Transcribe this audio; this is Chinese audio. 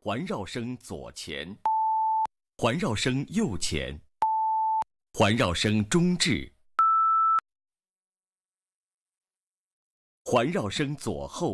环绕声左前，环绕声右前，环绕声中置，环绕声左后。